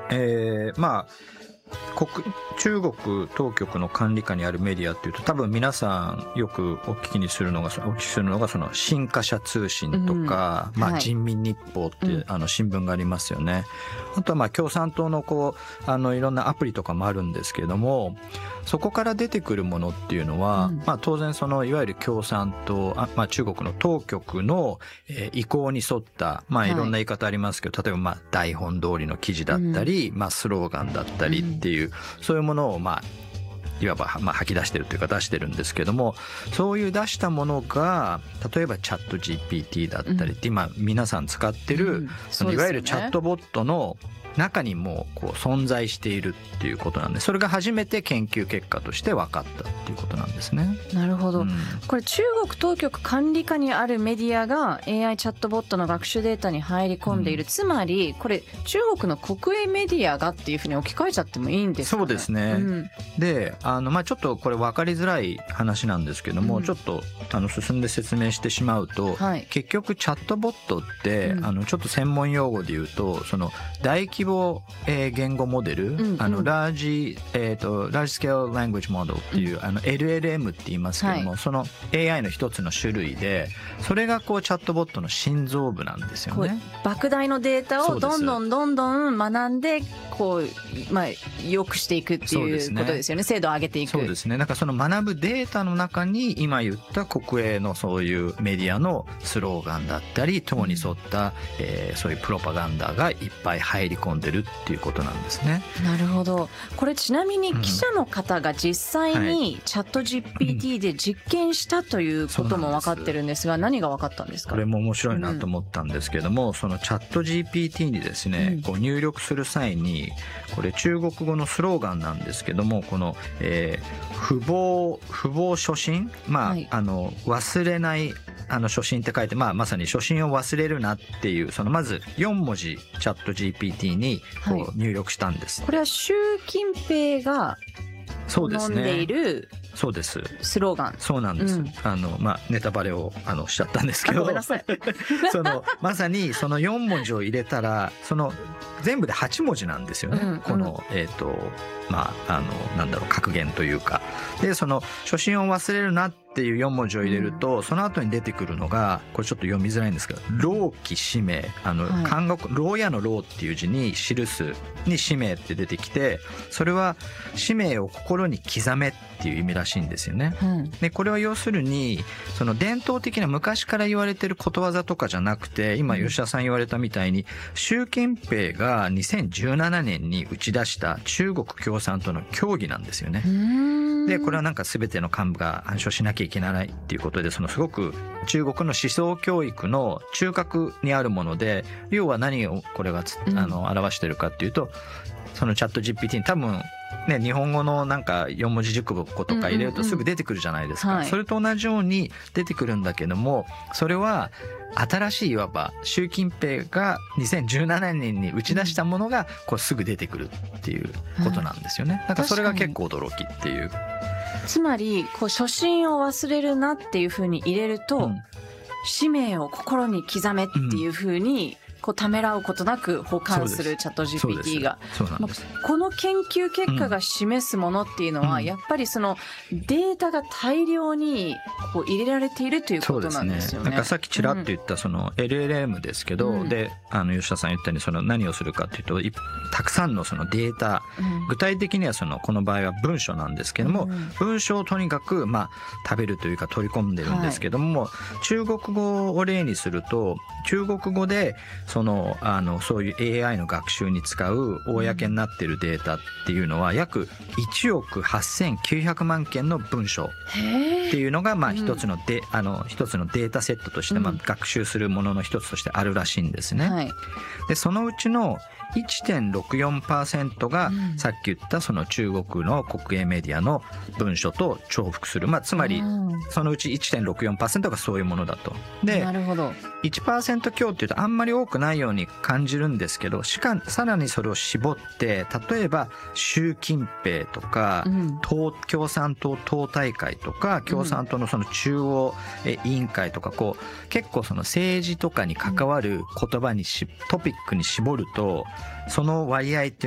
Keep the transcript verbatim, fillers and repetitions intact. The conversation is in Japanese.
えー、まあ国中国当局の管理下にあるメディアっていうと、多分皆さんよくお聞きにするのがお聞きするのがその新華社通信とか、うん、まあ、はい、人民日報っていう、うん、あの新聞がありますよね。あとはまあ共産党のこうあのいろんなアプリとかもあるんですけれども、そこから出てくるものっていうのは、うん、まあ、当然そのいわゆる共産党、あ、まあ、中国の当局の、えー、意向に沿った、まあ、いろんな言い方ありますけど、はい、例えばまあ台本通りの記事だったり、うん、まあ、スローガンだったりっていう、うん、そういうものをまあいわばまあ吐き出してるというか出してるんですけども、そういう出したものが例えばチャット ジーピーティー だったりって、今皆さん使ってる、そのいわゆるチャットボットの中にもこう存在しているっていうことなんで、それが初めて研究結果として分かったっていうことなんですね。 なるほど、 うん、 これ中国当局管理下にあるメディアが エーアイ チャットボットの学習データに入り込んでいる、うん、つまりこれ中国の国営メディアがっていうふうに置き換えちゃってもいいんですかね。 そうですね、うん、であの、まあ、ちょっとこれ分かりづらい話なんですけども、うん、ちょっとあの進んで説明してしまうと、はい、結局チャットボットって、うん、あのちょっと専門用語で言うとその大規模、えー言語モデル、うんうん、あのラージ、えーと、ラージスケールラングエッジモデルっていう、うん、あの エルエルエムって言いますけども、はい、その エーアイ の一つの種類で、それがこうチャットボットの心臓部なんですよね。 莫大のデータをどんどんどんどん学んでこう、まあ、良くしていくっていうことですよね。精度を上げていく。 そうですね。なんかその学ぶデータの中に今言った国営のそういうメディアのスローガンだったり党に沿った、えー、そういうプロパガンダがいっぱい入り込んでるっていうことなんですね。 なるほど。これちなみに記者の方が実際にチャット ジーピーティー で実験したということも分かってるんですが、何が分かったんですか。 これも面白いなと思ったんですけども、うん、そのチャット ジーピーティー にですね、うん、こう入力する際にこれ中国語のスローガンなんですけども、この、えー、不忘不忘初心、まあ、はい、あの忘れないあの初心って書いて、まあ、まさに初心を忘れるなっていう、そのまずよん文字チャット ジーピーティー にこう入力したんです、 はい、これは習近平が飲んでいるそうですスローガン。 そうなんです、うん、あのまあネタバレをあのしちゃったんですけど、 ごめんなさいそのまさにそのよん文字を入れたらその全部ではち文字なんですよね、うんうん、このえっ、ー、とまああのなんだろう格言というかで、その初心を忘れるなっていうよん文字を入れると、うん、その後に出てくるのがこれちょっと読みづらいんですけど、老記使命、あの、はい、漢語牢屋の牢っていう字に記すに使命って出てきて、それは使命を心に刻めっていう意味らしいんですよね、うん、でこれは要するにその伝統的な昔から言われてることわざとかじゃなくて、今吉田さん言われたみたいに習近平がにせんじゅうななねんに打ち出した中国共産党の教義なんですよね。でこれはなんか全ての幹部が暗唱しなきゃいけないっていうことで、そのすごく中国の思想教育の中核にあるもので、要は何をこれがあの表してるかっていうと、そのチャット ジーピーティー に多分ね、日本語のなんかよん文字熟語とか入れるとすぐ出てくるじゃないですか、うんうんうん、それと同じように出てくるんだけども、それは新しいいわば習近平がにせんじゅうななねんに打ち出したものがこうすぐ出てくるっていうことなんですよね。だからそれが結構驚きっていう。 つまりこう初心を忘れるなっていうふうに入れると、うん、使命を心に刻めっていうふうに、うんこうためらうことなく保管するチャット ジーピーティー が、まあ、この研究結果が示すものっていうのは、うん、やっぱりそのデータが大量にこう入れられているということなんですよね。 そうですね。なんかさっきちらっと言ったその エルエルエム ですけど、うん、であの吉田さん言ったようにその何をするかっていうと、たくさんのそのデータ、うん、具体的にはそのこの場合は文章なんですけども、うん、文章をとにかくまあ食べるというか取り込んでるんですけども、はい、中国語を例にすると中国語でそのあのそういう エーアイ の学習に使う公になっているデータっていうのは約いちおくはっせんきゅうひゃくまんけんの文章っていうのがまあ一つので、うん、あの一つのデータセットとしてまあ学習するものの一つとしてあるらしいんですね、はい、でそのうちの いってんろくよんパーセント がさっき言ったその中国の国営メディアの文書と重複する、まあ、つまりそのうち いってんろくよんパーセント がそういうものだと。でなるほど。 いちパーセント 強っていうとあんまり多くないように感じるんですけど、しかさらにそれを絞って例えば習近平とか、うん、党共産党党大会とか共産党のその中央委員会とかこう結構その政治とかに関わる言葉にしトピックに絞るとその割合って